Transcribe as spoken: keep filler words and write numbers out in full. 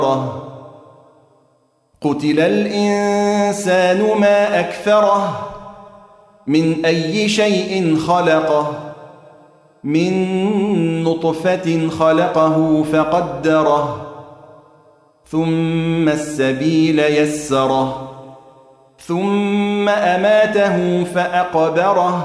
قتل الإنسان ما أكفره من أي شيء خلقه من نطفة خلقه فقدره ثم السبيل يسره ثم أماته فأقبره